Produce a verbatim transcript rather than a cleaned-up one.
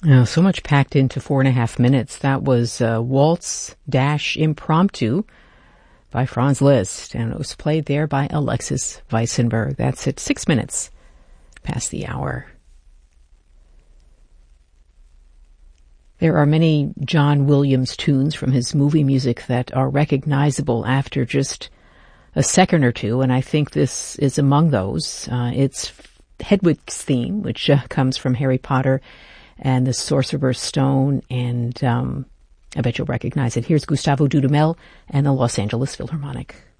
Oh, so much packed into four and a half minutes. That was uh, Waltz Dash Impromptu by Franz Liszt, and it was played there by Alexis Weissenberg. That's it, six minutes past the hour. There are many John Williams tunes from his movie music that are recognizable after just a second or two, and I think this is among those. Uh, it's Hedwig's theme, which uh, comes from Harry Potter and the Sorcerer's Stone, and um, I bet you'll recognize it. Here's Gustavo Dudamel and the Los Angeles Philharmonic.